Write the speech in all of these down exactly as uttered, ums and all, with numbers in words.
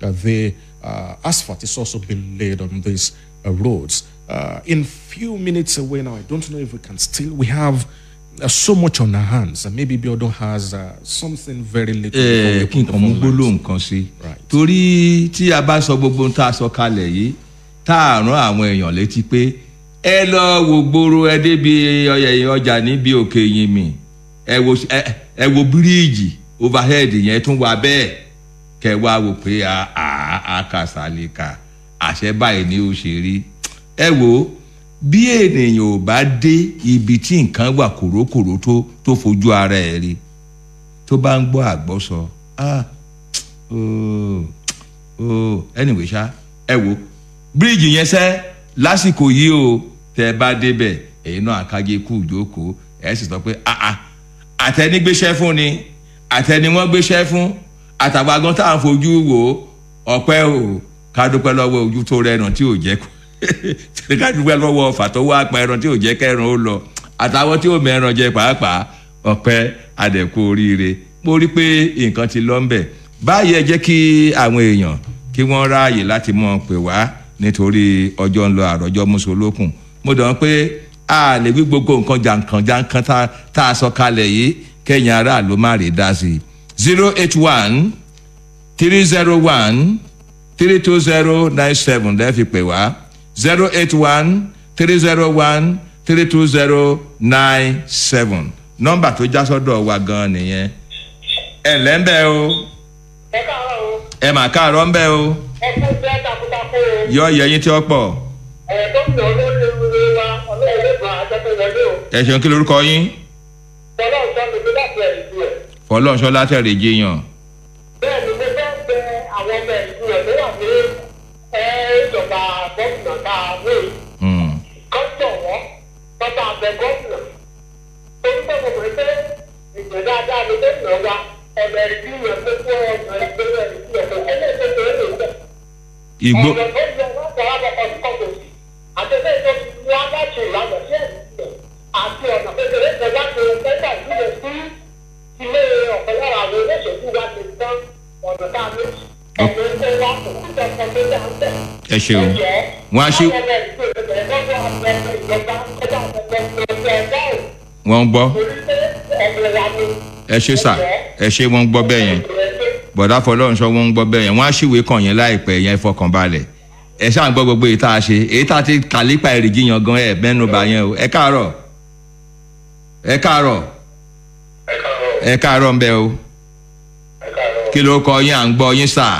uh, the uh, asphalt is also being laid on these uh, roads. Uh, in few minutes away now, I don't know if we can still, we have uh, so much on our hands, and maybe Biodo has uh, something very little. Eh, kí n kàn mú gbólóhùn kan sí. Torí tí a bá sọ gbogbo ohun tá a sọ kalẹ̀ yìí, tá a rán àwọn èèyàn létí pé ẹ lọ wo gbòòrò ẹ débi ọjà níbi òkè yìí mi, ẹ wo ẹ wo bíríìjì overhead yẹn tún wà bẹ́ẹ̀ kẹ wá wò pé a a a kà sálíkà àṣẹ báyìí ni ó ṣe rí. Ẹ wo bí ènìyàn ò bá dé ibi tí nǹkan wà kòrókòró tó tó fojú ara ẹ̀ rí tó bá ń gbọ́ àgbọ́sọ ah oh oh anyway ṣá ẹ wo bíríìjì yẹn sẹ́ lásìkò yìí o tẹ́ bá débẹ̀ èyí náà àkágé kú ìjókòó ẹ̀ sì sọ pé ah ah àtẹni gbéṣẹ́ fún ni àtẹni wọ́n gbéṣẹ́ fún àtàwọn agan tá à ń fojú wò ọpẹ́ o ká dúpẹ́ lọ́wọ́ ojú tó rẹ̀ràn tí ò jẹ́ kó ká dúpẹ́ lọ́wọ́ ọ̀fà tó wá pa ẹran tí ò jẹ́ kẹ́ran ó lọ àtàwọn tí ò mẹ́ran jẹ pàápàá ọpẹ́ adẹ̀kú oríire mo rí pé nǹkan ti lọ ń bẹ̀ báyìí ẹ jẹ́ kí àwọn èèyàn kí wọ́n ráàyè láti mọ̀ pé wá nítorí ọjọ́ ń lọ àròjọ mùsùlùkùn mo dàn pé a lè wí gbogbo nǹkan jàǹkàn jàǹkàn tá a sọ kalẹ̀ yìí kẹ́yìn aráàlú má rí dá sí i zero eight one three zero one three two zero nine seven lẹ́ẹ̀fi pè wá zero eight one three zero one three two zero nine seven nọ́mbà tó já sọ́dọ̀ wa gan nìyẹn ẹ ǹlẹ́ ń bẹ́ o ẹ káàárọ̀ o ẹ mà káàárọ̀ ń bẹ́ o ẹ kú bẹ́ẹ̀ takuntakun o yọ ìyẹyìn tí ó pọ̀ ẹ gómìnà olórí wa ọlọ́run ló gba àjọpọ̀ wọlé o. ẹ ṣeun kí lorúkọ yín. fọlọ́ọ̀ṣọ́ mi ló láti ẹ̀rí sí ẹ̀. fọlọ́ọ̀ṣọ́ látẹ̀rẹ̀ jiyàn. bẹ́ẹ̀ ni mo fẹ́ bẹ àwọn ọmọ ẹ̀sìn rẹ̀ tó wà ní ìjọba gómìnà tá a wé kọ́ jọ̀wọ́ tọ́ta abẹ gómìnà torí pé mo mọ̀ pé ìgbẹ́ dáadáa ló gómìnà wa ọ̀nà ẹ̀rí yẹn tó kó ọ̀nà ìgbẹ́ ẹ̀rí yẹn tó ẹlẹ́sẹ̀ tó lè lẹ̀. Ìgbó. ọ̀nà tó yẹ wọ́n sọ wá lọ́kọ̀ sí kọ́kọ́ sí àtẹ̀lẹ́ tó ti wá láti ìlànà sí ẹ̀rí àti ọ̀nà kékeré kan láti ẹgbẹ́ ìlú sí ilé ọ̀pẹ lára àwọn olóṣèlú wa ti tán ọ̀nà tá a ní ọ̀nà ẹgbẹ́ wa kò kú tẹ̀ ọ̀nà tó dáa tẹ̀. ẹ ṣeun wọn á ṣe. wọ́n ń gbọ́ ẹ ṣe sà ẹ ṣe wọ́n ń gbọ́ bẹ́ẹ̀ yẹn bọ̀dá fọlọ́runṣọ́ wọ́n ń gbọ́ bẹ́ẹ̀ yẹn wọ́n á ṣìwé kàn yẹn láìpẹ́ yẹn fọkànbalẹ̀ ẹ ṣáà ń gbọ́ gbogbo èyí tá a ṣe èyí tá a ti kàlípà èrìgì yan gan ẹ mẹ́nu bà yẹn o ẹ káàárọ̀ ẹ káàárọ̀ ẹ káàárọ̀ ń bẹ o kí ló kọ yín à ń gbọ́ yín sà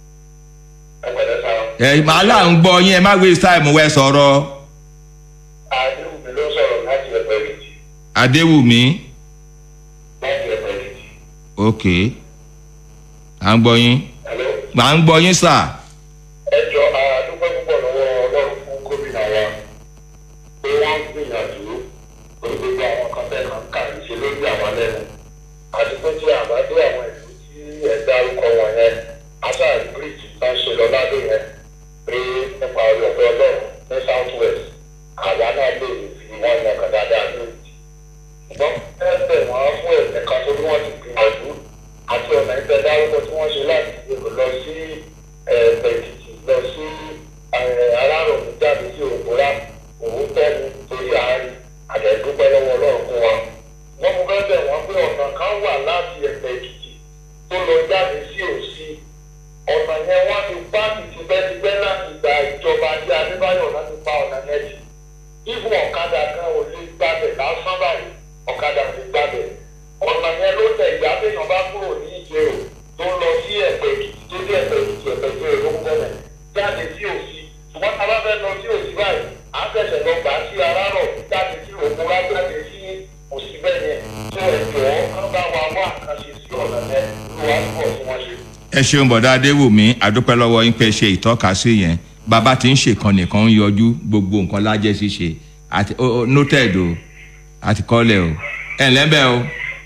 ẹ màálà ń gbọ́ yín ẹ má waste time wẹ́ sọ̀rọ̀. Adéwùmí ló sọ̀rọ̀ láti ẹ̀pẹ̀ rìjì. Adéwùmí. láti ẹ̀pẹ̀ rìjì. ok à ń gbọ́ yín à ń gbọ́ yín sà. ẹ jọ àdúgbò púpọ̀ lọ́wọ́ ọlọ́run fún gómìnà wa pé wọ́n ń gbìyànjú pé gbogbo àwọn kan bẹ́ẹ̀ kan kà ní ṣe lórí àwọn lẹ́nu àti pé tí àbádé àwọn ìlú tí ẹ dárúkọ wọn yẹn aṣáájú bíríìjì náà ṣe lọ ládùn yẹn pé nípa orí ọ̀fẹ́ ọlọ́run ní south west àwa náà lè fi wọn yan kan dáadáa ní òjì ṣùgbọ́n ẹgbẹ́ wọn fún ẹ̀sẹ̀ kan tó ní wọ́n ti gbìyànjú àti ọ̀nà ìfẹ́ dárúkọ tí wọ́n ṣe láti lọ sí ẹ̀ẹ́dẹ̀kìtì lọ sí aláròmí jáde sí òkúra òun tẹ́nu torí àárín àdẹ̀dúpẹ́ lọ́wọ́ ọlọ́run fún wa. wọ́n mú bẹ́ẹ̀ bẹ̀ wọ́n pé ọ̀nà kan wà láti ẹ̀ẹ́dẹ̀kìtì tó lọ jáde sí òsì ọ̀nà yẹn wọ́n ti bá ti tipẹ́tipẹ́ láti gba ìjọba ajé adébáyọ̀ láti pa ọ̀nà yẹn jù. ibùn ọ̀kadà kan ò lè gbàbẹ̀ lásán báyìí ọ̀kadà ò lè gbàbẹ̀. ọ̀nà yẹn ló tẹ̀ ìyá téèyàn bá kúrò ní ìjẹrò tó ń lọ sí ẹ̀pẹ̀ èkìtì tó dé ẹ̀pẹ̀ èkìtì ẹ̀pẹ̀ ìjẹrò ló ń bẹ̀rẹ̀ jáde sí òsì ṣùgbọ́n tá a bá fẹ́ lọ sí òsì báyìí à ń fẹsẹ̀ lọ gbà sí arárọ̀ jáde sí òkúra jáde sí òsì bẹ́ẹ̀ yẹn tó ẹ̀jọ̀ kán bá wa wá àkànṣe sí ọ̀nà yẹn ló wá pọ̀ tí wọ́n ṣe. ẹ ṣeun bọ̀dá Adéwùmí àdúpẹ́ lọ́wọ́ yín pé ṣe ìtọ́kasí yẹn bàbá tí ń ṣèkan nìkan ń yọjú gbogbo nǹkan lájẹ́ ṣíṣe àti noted o àti kọ́lẹ̀ o ẹ ǹlẹ́ bẹ́ẹ̀ o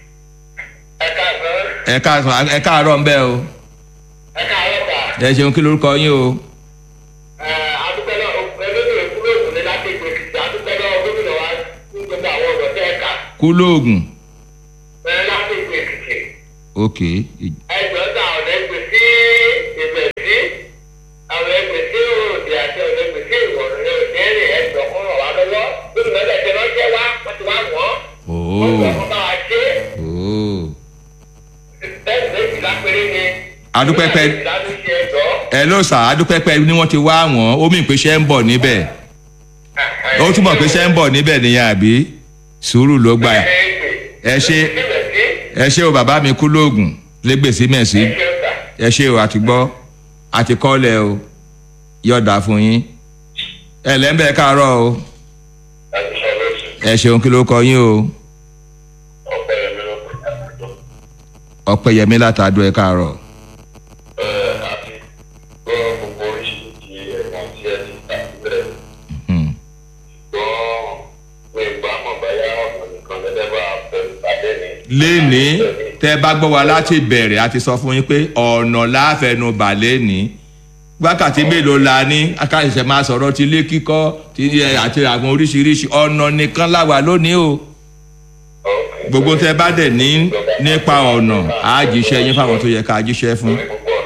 ẹ káàárọ̀ ẹ káàárọ̀ ń bẹ́ o ẹ káàárọ̀ bá. ẹ ṣeun kí lórúkọ yín o. adúpẹ́ náà ẹlẹ́dùn ìkúrò ògùn ní láti ìgbè kìtì adúpẹ́ náà gómìnà wa ní gbogbo àwọn ọ̀rọ̀ tẹ́ ẹ̀ka. kúlóògùn. ẹ láti ìgbè kìtì. ok. ẹgbẹ́ ta ọ̀nà ìgbè sí ìgbè sí adúpẹ́pẹ́ ẹ ló sà adúpẹ́pẹ́ ni wọ́n ti wá wọ́n ó mì pé ṣe ń bọ̀ níbẹ̀ ó túmọ̀ pé ṣe ń bọ̀ níbẹ̀ nìyẹn àbí sùúrù ló gbà ẹ ṣe ẹ ṣe o bàbá mi kú lóògùn lẹ́gbèsí mẹ́sì ẹ ṣe o àti gbọ́ àti kọ́lẹ̀ o yọ̀dà fún yín ẹ lẹ́ńbẹ̀ẹ́ káàárọ̀ o ẹ ṣeun kí ló kọ yín o ọpẹ́yẹmí látàdó ẹ káàárọ̀. léni tẹ́ bá gbọ́ wa láti bẹ̀rẹ̀ a ti sọ fún yín pé ọ̀nà láfẹnubà léni wákàtí mélòó la ní akáṣẹ̀ṣẹ̀ máa sọ̀rọ̀ ti ilé kíkọ́ àti àwọn oríṣiríṣi ọ̀nà nìkan láwà lónìí o gbogbo tẹ́ bá dẹ̀ ní nípa ọ̀nà á jíṣẹ́ yín fáwọn tó yẹ ká jíṣẹ́ fún.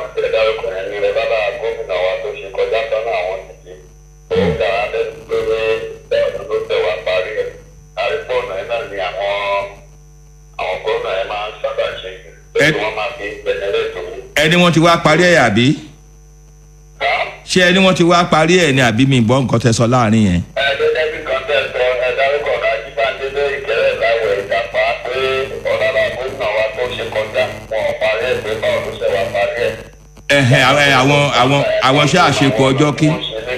ẹni wọ́n ti wá parí ẹ̀ àbí ṣé ẹni wọ́n ti wá parí ẹ̀ ni àbí mi gbọ́ nǹkan tẹ́ sọ láàrin yẹn. ẹ gẹ́gẹ́ bí kan tẹ̀ sọ ẹ dárúkọ kájí bá ń délé ìkẹrẹ láwẹ̀ ìjàpá pé ọ̀làlà gómìnà wa tó ṣe kọjá wọn parí ẹ̀ pé báwo ló ṣe wá parí ẹ̀. ẹhẹ àwọn àwọn àwọn ṣe àṣepọ̀ ọjọ́ kí.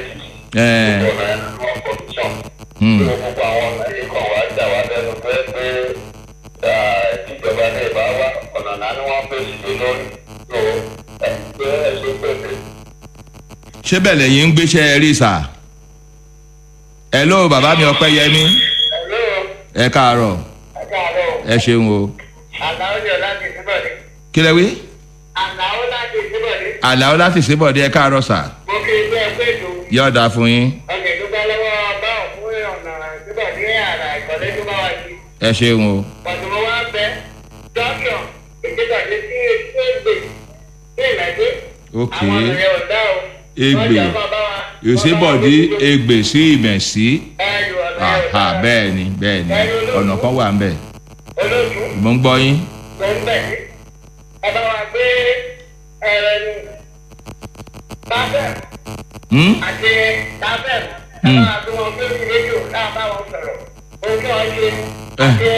gbogbo àwọn ẹ̀yìn kan wá jà wá lẹ́nu pé pé ìjọba ní ìbá wa ọ̀nà náà ni wọ́n fèsì lé lórí tó ẹgbẹ́ ẹ̀ṣọ́ pèsè. ṣé bẹ́ẹ̀ lẹ́yìn ń gbéṣẹ́ rí sà. hello bàbá mi Ọpẹ́yẹmí. ẹ káàárọ̀. ẹ káàárọ̀. ẹ ṣeun o. àlàó jọ láti síbọ̀dé. kí lẹ wí. àlàó láti síbọ̀dé. àlàó láti síbọ̀dé ẹ káàárọ̀ sà. mo kì í gbé ẹgbẹ́ ìlú. yọ̀ọ̀dà fún yín. ọkẹ́ tó bá lọ́wọ́ bá òfin ọ̀nà síbọ̀dé àrà ìkọ́lé tó bá wá sí. ẹ ṣeun o. pàtùmọ̀ wá bẹ dọ́kítọ̀ ìgbésàdé sí ègbè sí ìlàdé. ok àwọn ọ̀nà yẹn ò dá o. ègbè òsínbọ̀dé ègbè sí ìmẹ̀sí. aha bẹ́ẹ̀ ni bẹ́ẹ̀ ni ọ̀nà kan wà ń bẹ̀. olóòtú. mo ń gbọ́ yín. mo ń bẹ̀ sí. ẹ bá wa gbé ẹrẹ ní tábẹ̀ àti tábẹ̀ ẹ bá wa gbé wọn gbé ní rédíò náà bá wọn sọ̀rọ̀ ohun tí wọ́n ṣe àti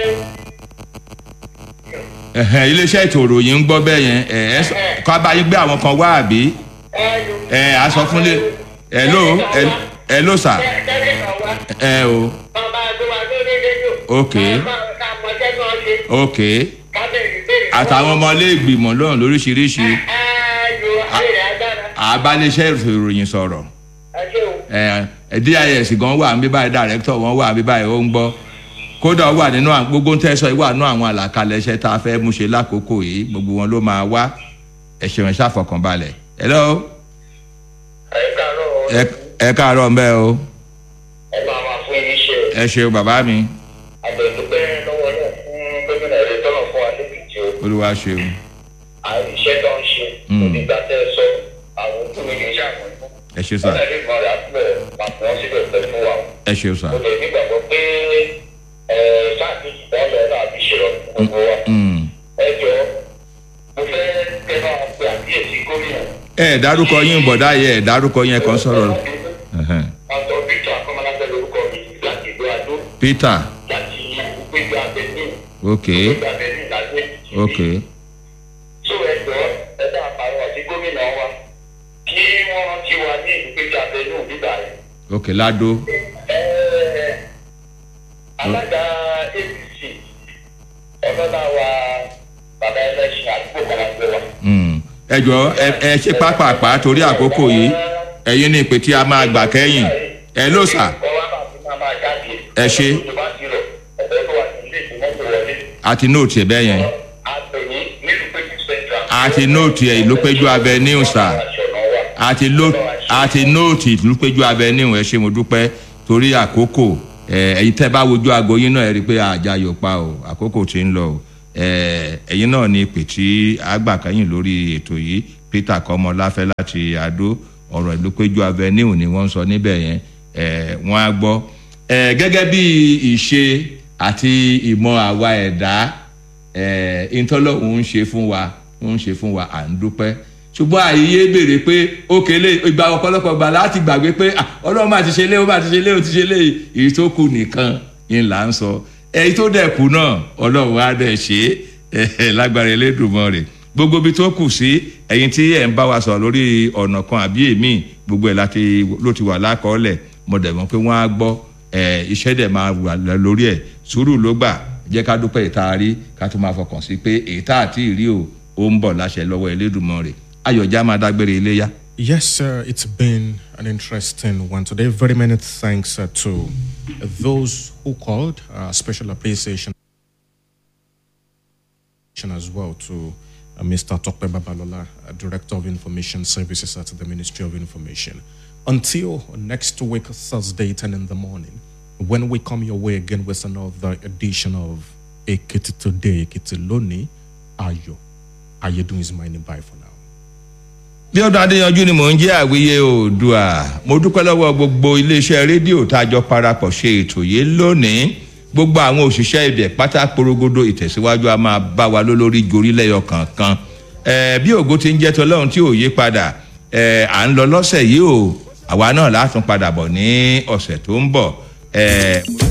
ẹ̀hẹ̀ iléeṣẹ́ ètò ìròyìn ń gbọ́ bẹ́ẹ̀ yẹn ẹ̀ ẹ́ kọ́ bá yín gbé àwọn kan wá àbí ẹ̀ á sọ fún lé ẹ̀ ló ẹ̀ ló sà ẹ̀ o ok ok àtàwọn ọmọlé ìgbìmọ̀ lọ́rùn lóríṣiríṣi àbáléṣẹ́ ètò ìròyìn sọ̀rọ̀ ẹ̀ D I S gan wà níbí báyìí director wọn wà níbí báyìí ó ń gbọ́ kódà wà nínú gbogbo ń tẹ́sọ ìwà nínú àwọn àlàkalẹ̀ iṣẹ́ tá a fẹ́ mú ṣe lákòókò yìí gbogbo wọn ló máa wá ẹ̀ṣẹ̀ wọn ṣàfọkànbalẹ̀. hello. ẹ káàárọ̀. ẹ káàárọ̀ ń bẹ́ o. ẹ máa wà fún yín ṣe. ẹ ṣeun bàbá mi. àbẹ̀dúpẹ́ lọ́wọ́ náà fún gómìnà rẹ̀ tọ́nà fún wa lẹ́kìtì o. olúwa ṣeun. àìṣẹ́ tó ń ṣe. onígbà tẹ́ ẹ sọ àwọn òkú mi kì í ṣàkóso. ẹ ṣe sà. ọ̀nà ìgbìmọ̀ rẹ̀ á túbọ̀ máa fún wọn síbẹ̀ pẹ̀ fún wa. ẹ ṣeun sà. mo lè nígbàgbọ́ pé sáàtì ìdánlẹ̀ náà fi ṣe gbogbo wa. ẹ jọ mo fẹ́ kẹ́ bá wọn pe àkíyèsí gómìnà. ẹ dárúkọ yín bọ̀dá yẹ ẹ dárúkọ yín kan sọ̀rọ̀. ọ̀tọ̀ Peter akọ́mọláfẹ́ lórúkọ mi láti ìlú Adó. Peter. láti ìpéjọ abẹ́ní. ok ìpéjọ abẹ́ní ìdájọ́. ok. so ẹ jọ ẹ dá àpárọ̀ àti gómìnà wa kí wọ́n rántí wa ní ìpéjọ abẹ́ní òbíbà yẹn. ok Ládó. alága A P C ọlọ́lá wa bàbá ẹlẹ́sìn àdúgbò kan láti wá. ẹ jọ ẹ ṣe pápápá torí àkókò yìí ẹ̀yin ní ìpè tí a máa gbà kẹ́yìn ẹ ló sà. ẹ ṣe àti nóòtì ẹ bẹ́ẹ̀ yẹn àti nóòtì ẹ Ìlúpéjú Avenue sà àti nóòtì Ìlúpéjú Avenue ẹ ṣe mo dúpẹ́ torí àkókò ẹ̀yin tẹ́ bá wojú aago yín náà ẹ rí i pé àjàyò pa o àkókò tí ń lọ o ẹ̀yin náà ní ìpè tí àgbàkẹ́yìn lórí ètò yìí Peter Kọ́mọláfẹ́ láti Adó ọ̀rọ̀ Ìlúpéjú Avenue ni wọ́n ń sọ níbẹ̀ yẹn wọ́n á gbọ́ gẹ́gẹ́ bí ìṣe àti ìmọ̀ àwa ẹ̀dá ìtọ́lọ́hún ń ṣe fún wa ń ṣe fún wa à ń dúpẹ́ ṣùgbọ́n àyè béèrè pé ó kélé ìgbà ọ̀pọ̀lọpọ̀ gbà láti gbàgbé pé ọlọ́run máa ti ṣe lé ó máa ti ṣe lé ó ti ṣe lé èyí tó kù nìkan ń là ń sọ èyí tó dẹ̀ kù náà ọlọ́run á dẹ̀ ṣe é lágbára Elédùmarè gbogbo ibi tó kù sí ẹ̀yin tí ẹ̀ ń bá wa sọ lórí ọ̀nà kan àbí èmi gbogbo ẹ̀ láti ló ti wà lákọọ́lẹ̀ mo dẹ̀ mọ̀ pé wọ́n á gbọ́ iṣẹ́ dẹ̀ máa wà lórí ẹ̀ sùúrù ló gbà jẹ́ ká dúpẹ́ ìta rí ká tó máa fọkàn sí pé èyí tá àti ìrí o ó ń bọ̀ láṣẹ lọ́wọ́ Elédùmarè ayọ̀já máa dágbére iléyá. Yes, sir. It's been an interesting one today. Very many thanks uh, to those who called. Uh, special appreciation as well to uh, Mister Tokpe Babalola, uh, Director of Information Services at the Ministry of Information. Until next week, Thursday, ten in the morning, when we come your way again with another edition of Ekiti Today, Ekiti Loni, Ayo. Ayedun is my name. Bye for now. bí ọdún adéyanjú ni mò ń jẹ́ àwíyé oòdùà mo dúpẹ́ lọ́wọ́ gbogbo iléeṣẹ́ rédíò tá a jọ parapọ̀ ṣe ètò yìí lónìí gbogbo àwọn òṣìṣẹ́ ibẹ̀ pátá porogodo ìtẹ̀síwájú a máa bá wa lólórí gorílẹ̀yọ kankan bí ògo ti ń jẹ́ tọ́lọ́run tí ò yí padà à ń lọ lọ́sẹ̀ yìí o àwa náà látún padà bọ̀ ní ọ̀sẹ̀ tó ń bọ̀.